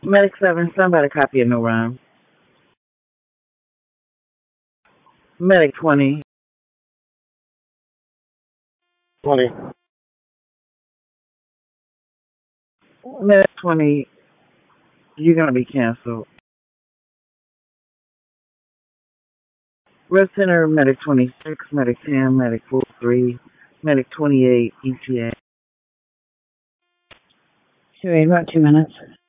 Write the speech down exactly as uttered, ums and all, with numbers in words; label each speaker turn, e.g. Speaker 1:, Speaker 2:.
Speaker 1: Medic seven, somebody copy a new rhyme. Medic twenty.
Speaker 2: twenty.
Speaker 1: Medic twenty, you're going to be canceled. Red Center, Medic twenty-six, Medic ten, Medic forty-three, Medic twenty-eight, E T A.
Speaker 3: Two eight, about two minutes.